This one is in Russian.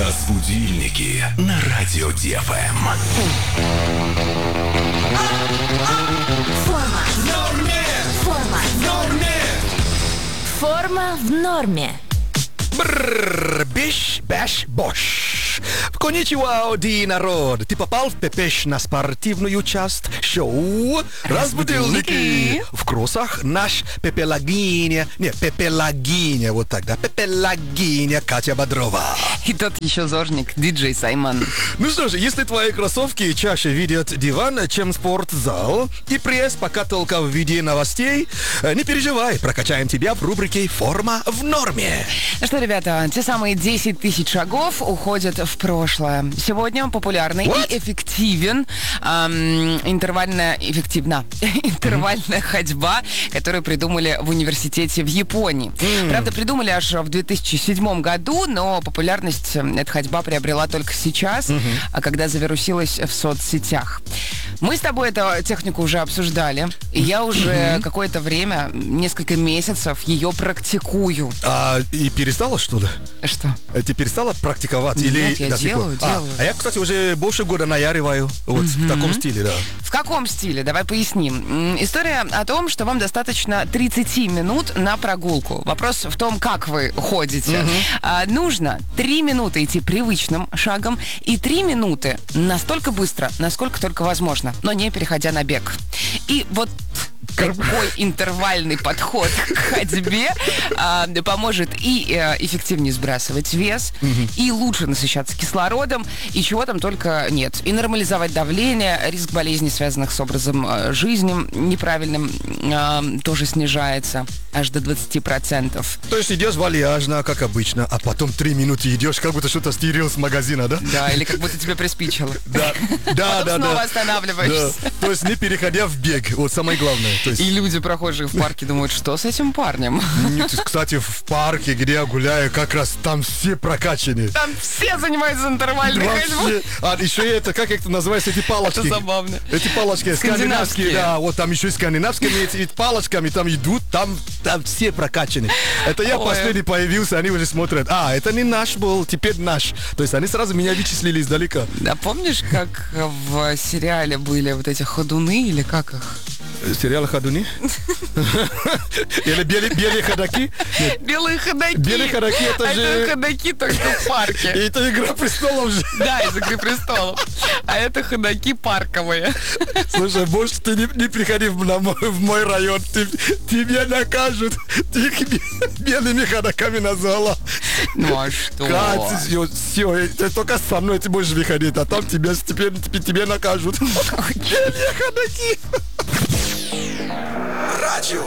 Разбудильники на радио ДФМ. Форма в норме. Бррр, биш, бэш, бош. Коничева, ди народ. Ты попал в Пепеш на спортивную часть шоу «Разбудильники». В кроссах наш Пепелагиня, вот так, да, Пепелагиня Катя Бодрова. И тот еще зожник, диджей Саймон. Ну что же, если твои кроссовки чаще видят диван, чем спортзал, и пресс пока только в виде новостей, не переживай, прокачаем тебя в рубрике «Форма в норме». Ну что, ребята, те самые 10 тысяч шагов уходят в прошлое. Сегодня популярный и эффективен интервальная ходьба, которую придумали в университете в Японии. Правда, придумали аж в 2007 году, но популярность эта ходьба приобрела только сейчас, когда завирусилась в соцсетях. Мы с тобой эту технику уже обсуждали, и я уже какое-то время, несколько месяцев ее практикую. И перестала, что ли? Что? Ты перестала практиковать? Нет, или я делаю. А я, кстати, уже больше года наяриваю вот в таком стиле, да. В каком стиле? Давай поясним. История о том, что вам достаточно 30 минут на прогулку. Вопрос в том, как вы ходите. Нужно 3 минуты идти привычным шагом и 3 минуты настолько быстро, насколько только возможно, но не переходя на бег. И вот такой интервальный подход к ходьбе поможет и эффективнее сбрасывать вес, и лучше насыщаться кислородом, и чего там только нет. И нормализовать давление, риск болезней, связанных с образом жизни неправильным, тоже снижается аж до 20%. То есть идешь вальяжно, как обычно, а потом 3 минуты идешь, как будто что-то стырил с магазина, да? Да, или как будто тебе приспичило. Да. Потом снова останавливаешься. То есть не переходя в бег, вот самое главное. И люди, прохожие в парке, думают, что с этим парнем? Кстати, в парке, где я гуляю, как раз там все прокачаны. Там все занимаются интервальной ходьбой. А еще это, как это называется, эти палочки? Это забавно. Эти палочки скандинавские, да, вот там еще и скандинавскими эти палочками там идут, там все прокачаны. Это я последний появился, они уже смотрят, это не наш был, теперь наш. То есть они сразу меня вычислили издалека. Да, помнишь, как в сериале были вот эти ходуны, или как их? Сериал «Ходуни»? Или белые ходаки? Белые ходаки. Белые ходаки, это же... Это ходаки только в парке. И это «Игра престолов» же. Да, из «Игры престолов». А это ходаки парковые. Слушай, больше ты не приходи в мой район. Тебя накажут. Ты их белыми ходаками назвала. Ну а что? Все, ты только со мной ты будешь выходить, а там теперь тебя накажут. Белые ходаки.